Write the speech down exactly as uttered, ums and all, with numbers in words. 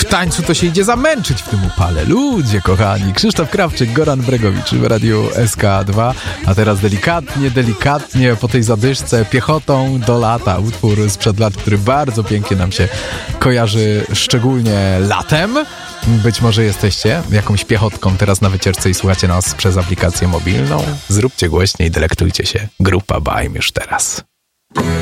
tańcu to się idzie zamęczyć w tym upale. Ludzie kochani, Krzysztof Krawczyk, Goran Bregowicz w Radiu S K dwa, a teraz delikatnie, delikatnie po tej zadyszce piechotą do lata. Utwór sprzed lat, który bardzo pięknie nam się kojarzy, szczególnie latem. Być może jesteście jakąś piechotką teraz na wycieczce i słuchacie nas przez aplikację mobilną. Zróbcie głośniej, delektujcie się. Grupa Baim już teraz.